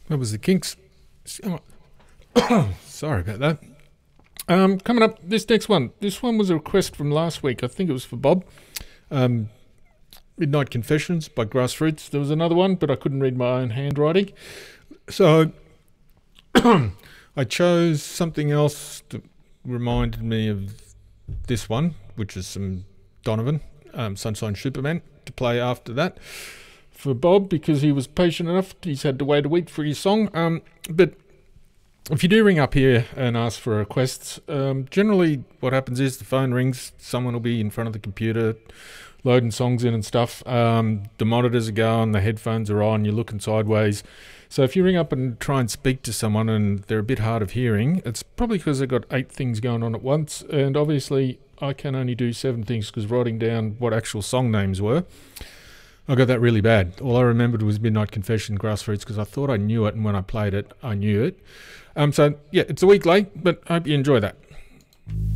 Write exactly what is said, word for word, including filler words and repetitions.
That was the Kinks. Sorry about that. Um, coming up, this next one. This one was a request from last week. I think it was for Bob. Um, Midnight Confessions by Grassroots. There was another one, but I couldn't read my own handwriting. So I chose something else that reminded me of this one, which is some Donovan, um, Sunshine Superman, to play after that for Bob, because he was patient enough. He's had to wait a week for his song. Um, but if you do ring up here and ask for requests, um, generally what happens is the phone rings, someone will be in front of the computer loading songs in and stuff. Um, the monitors are going, the headphones are on, you're looking sideways. So if you ring up and try and speak to someone and they're a bit hard of hearing, it's probably because they've got eight things going on at once. And obviously I can only do seven things because writing down what actual song names were, I got that really bad. All I remembered was Midnight Confession, Grassroots, because I thought I knew it, and when I played it, I knew it. Um, so, yeah, it's a week late, but I hope you enjoy that.